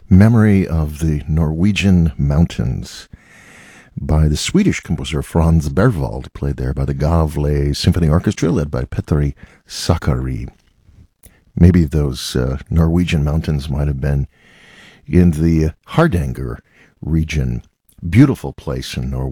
Memory of the Norwegian Mountains by the Swedish composer Franz Berwald, played there by the Gavle Symphony Orchestra, led by Petteri Sakari. Maybe those Norwegian mountains might have been in the Hardanger region. Beautiful place in Norway.